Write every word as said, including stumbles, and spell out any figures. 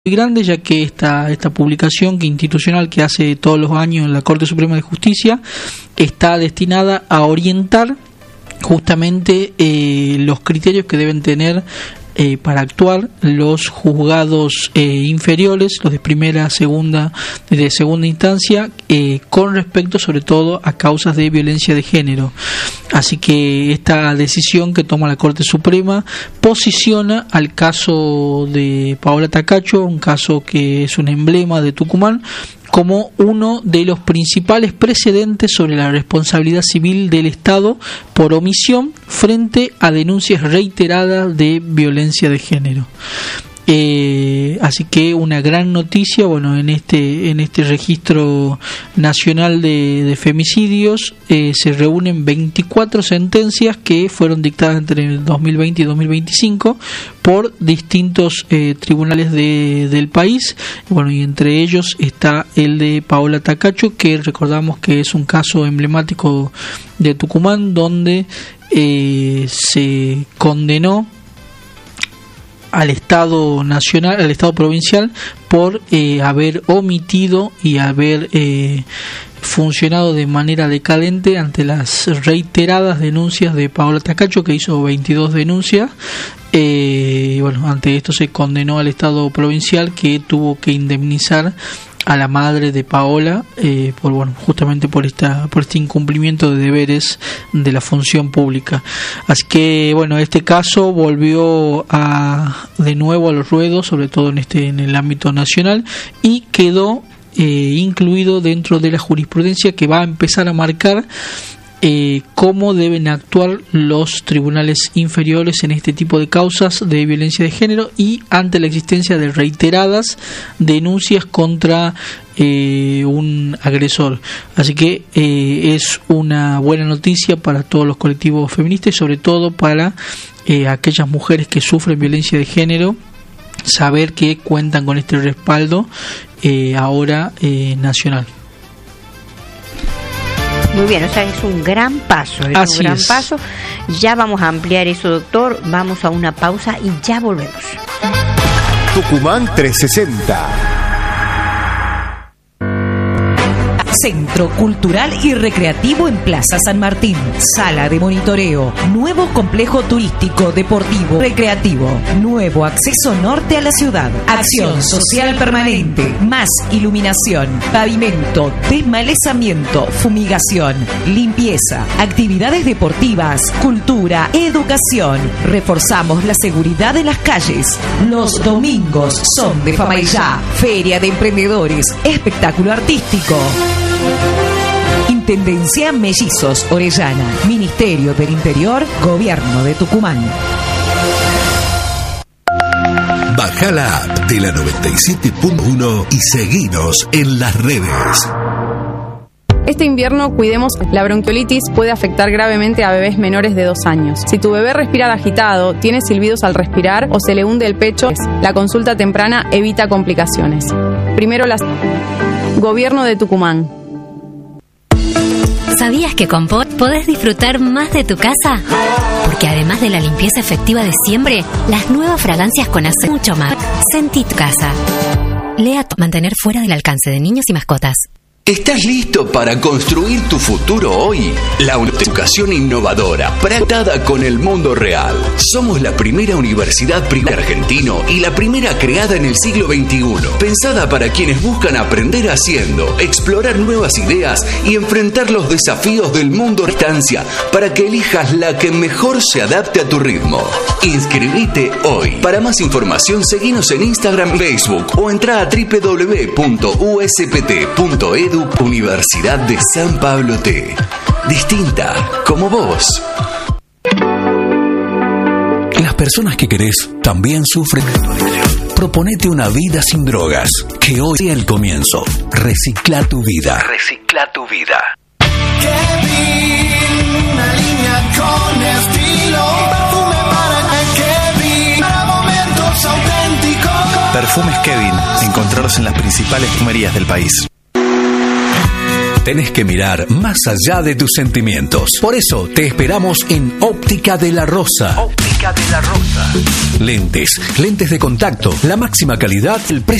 muy grande, ya que esta, esta publicación que institucional que hace todos los años la Corte Suprema de Justicia está destinada a orientar justamente eh, los criterios que deben tener eh, para actuar los juzgados eh, inferiores, los de primera, segunda, de segunda instancia, eh, con respecto sobre todo a causas de violencia de género. Así que esta decisión que toma la Corte Suprema posiciona al caso de Paola Tacacho, un caso que es un emblema de Tucumán, como uno de los principales precedentes sobre la responsabilidad civil del Estado por omisión frente a denuncias reiteradas de violencia de género. Eh, así que una gran noticia, bueno, en este en este registro nacional de, de femicidios eh, se reúnen veinticuatro sentencias que fueron dictadas entre el dos mil veinte y dos mil veinticinco por distintos eh, tribunales de, del país. Bueno, y entre ellos está el de Paola Tacacho, que recordamos que es un caso emblemático de Tucumán, donde eh, se condenó al Estado nacional, al Estado provincial, por eh, haber omitido y haber eh, funcionado de manera decadente ante las reiteradas denuncias de Paola Tacacho, que hizo veintidós denuncias. Eh, bueno, ante esto se condenó al Estado provincial, que tuvo que indemnizar a la madre de Paola eh, por bueno justamente por esta por este incumplimiento de deberes de la función pública. Así que bueno, este caso volvió a de nuevo a los ruedos, sobre todo en este en el ámbito nacional, y quedó eh, incluido dentro de la jurisprudencia que va a empezar a marcar Eh, cómo deben actuar los tribunales inferiores en este tipo de causas de violencia de género y ante la existencia de reiteradas denuncias contra eh, un agresor. Así que eh, es una buena noticia para todos los colectivos feministas y sobre todo para eh, aquellas mujeres que sufren violencia de género, saber que cuentan con este respaldo eh, ahora eh, nacional. Muy bien, o sea, es un gran paso, es Así un gran es. paso. Ya vamos a ampliar eso, doctor. Vamos a una pausa y ya volvemos. Tucumán trescientos sesenta. Centro Cultural y Recreativo en Plaza San Martín. Sala de monitoreo. Nuevo complejo turístico, deportivo, recreativo. Nuevo acceso norte a la ciudad. Acción social permanente. Más iluminación. Pavimento. Desmalezamiento. Fumigación. Limpieza. Actividades deportivas. Cultura. Educación. Reforzamos la seguridad de las calles. Los domingos son de Famaillá. Feria de emprendedores. Espectáculo artístico. Intendencia Mellizos Orellana. Ministerio del Interior, Gobierno de Tucumán. Bajá la app de la noventa y siete punto uno y seguinos en las redes. Este invierno cuidemos, la bronquiolitis puede afectar gravemente a bebés menores de dos años. Si tu bebé respira agitado, tiene silbidos al respirar o se le hunde el pecho, la consulta temprana evita complicaciones. Primero las... Gobierno de Tucumán. ¿Sabías que con P O T podés disfrutar más de tu casa? Porque además de la limpieza efectiva de siempre, las nuevas fragancias con hace mucho más. Sentí tu casa. Lea, mantener fuera del alcance de niños y mascotas. ¿Estás listo para construir tu futuro hoy? La educación innovadora, tratada con el mundo real. Somos la primera universidad privada argentino y la primera creada en el siglo veintiuno. Pensada para quienes buscan aprender haciendo, explorar nuevas ideas y enfrentar los desafíos del mundo a distancia para que elijas la que mejor se adapte a tu ritmo. Inscribite hoy. Para más información, seguinos en Instagram, Facebook o entra a doble u doble u doble u punto u s p t punto e d u. Universidad de San Pablo T. Distinta como vos. Las personas que querés también sufren. Proponete una vida sin drogas. Que hoy sea el comienzo. Recicla tu vida. Recicla tu vida. Kevin, una línea con estilo. Perfume para Kevin, para momentos auténticos. Perfumes Kevin. Encontrarlos en las principales perfumerías del país. Tenés que mirar más allá de tus sentimientos. Por eso te esperamos en Óptica de la Rosa. Óptica Óptica de la Rosa. Lentes, lentes de contacto, la máxima calidad, el precio